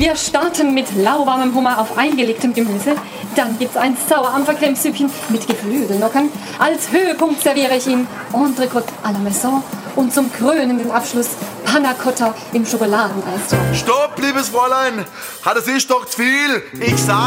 Wir starten mit lauwarmem Hummer auf eingelegtem Gemüse. Dann gibt's ein Sauerampfercremesüppchen mit Geflügelnockern. Als Höhepunkt serviere ich Ihnen Entrecôte à la Maison. Und zum krönenden Abschluss Panna Cotta im Schokoladeneis. Stopp, liebes Fräulein! Hat es ist doch zu viel. Ich sag